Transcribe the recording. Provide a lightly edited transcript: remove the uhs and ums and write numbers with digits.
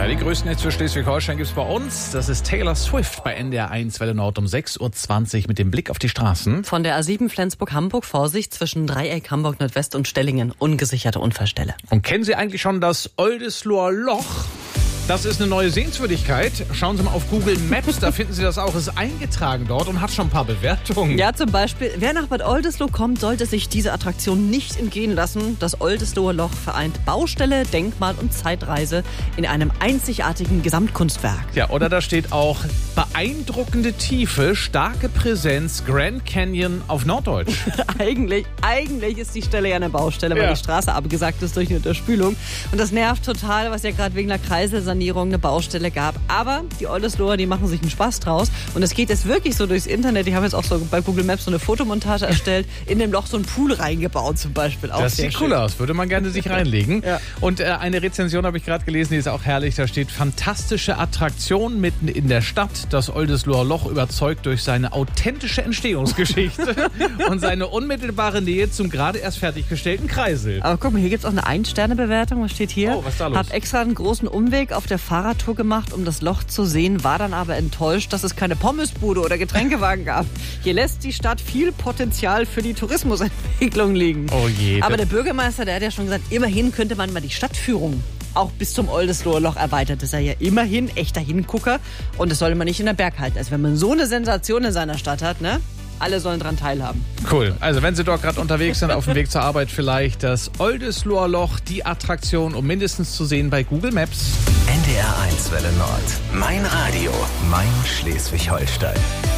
Ja, die größten Hits für Schleswig-Holstein gibt's bei uns. Das ist Taylor Swift bei NDR 1 Welle Nord um 6.20 Uhr mit dem Blick auf die Straßen. Von der A7 Flensburg-Hamburg, Vorsicht, zwischen Dreieck Hamburg Nordwest und Stellingen. Ungesicherte Unfallstelle. Und kennen Sie eigentlich schon das Oldesloher Loch? Das ist eine neue Sehenswürdigkeit. Schauen Sie mal auf Google Maps, da finden Sie das auch. Ist eingetragen dort und hat schon ein paar Bewertungen. Ja, zum Beispiel, wer nach Bad Oldesloe kommt, sollte sich diese Attraktion nicht entgehen lassen. Das Oldesloher Loch vereint Baustelle, Denkmal und Zeitreise in einem einzigartigen Gesamtkunstwerk. Ja, oder da steht auch beeindruckende Tiefe, starke Präsenz, Grand Canyon auf Norddeutsch. Eigentlich ist die Stelle ja eine Baustelle, weil die Straße abgesagt ist durch eine Unterspülung. Und das nervt total, was ja gerade wegen der Kreiselsanierung eine Baustelle gab. Aber die Oldesloher, die machen sich einen Spaß draus. Und es geht jetzt wirklich so durchs Internet. Die haben jetzt auch so bei Google Maps so eine Fotomontage erstellt. In dem Loch so einen Pool reingebaut zum Beispiel. Auch Das sieht cool aus. Würde man gerne sich reinlegen. Ja. Und eine Rezension habe ich gerade gelesen, die ist auch herrlich. Da steht: fantastische Attraktion mitten in der Stadt. Das Oldesloher Loch überzeugt durch seine authentische Entstehungsgeschichte und seine unmittelbare Nähe zum gerade erst fertiggestellten Kreisel. Aber guck mal, hier gibt es auch eine 1-Sterne-Bewertung. Was steht hier? Oh, was ist da los? Hab extra einen großen Umweg auf der Fahrradtour gemacht, um das Loch zu sehen, war dann aber enttäuscht, dass es keine Pommesbude oder Getränkewagen gab. Hier lässt die Stadt viel Potenzial für die Tourismusentwicklung liegen. Oh je. Aber der Bürgermeister, der hat ja schon gesagt, immerhin könnte man mal die Stadtführung auch bis zum Oldesloher Loch erweitert. Das ist ja immerhin echter Hingucker und das sollte man nicht in der Berg halten. Also wenn man so eine Sensation in seiner Stadt hat, ne? Alle sollen dran teilhaben. Cool. Also wenn Sie dort gerade unterwegs sind, auf dem Weg zur Arbeit vielleicht, das Oldesloher Loch, die Attraktion, um mindestens zu sehen bei Google Maps. NDR 1 Welle Nord. Mein Radio. Mein Schleswig-Holstein.